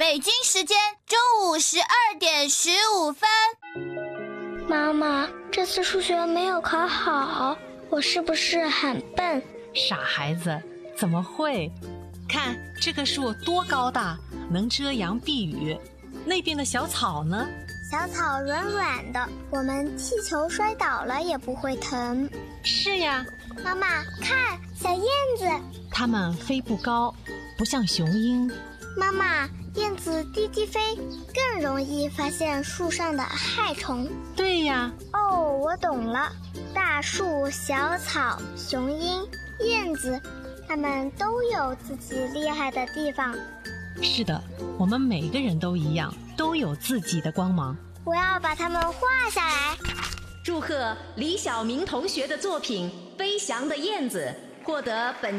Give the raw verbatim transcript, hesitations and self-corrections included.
北京时间中午十二点十五分。 妈妈，这次数学没有考好，我是不是很笨？ 傻孩子，怎么会？看这棵树多高大，能遮阳避雨。那边的小草呢？ 小草软软的，我们踢球摔倒了也不会疼。 是呀。 妈妈，看，小燕子。 它们飞不高，不像雄鹰。 妈妈，燕子低低飞，更容易发现树上的害虫。 对呀。 哦，我懂了。大树、小草、雄鹰、燕子，它们都有自己厉害的地方。 是的，我们每个人都一样，都有自己的光芒。 我要把它们画下来。 祝贺李晓明同学的作品《飞翔的燕子》获得本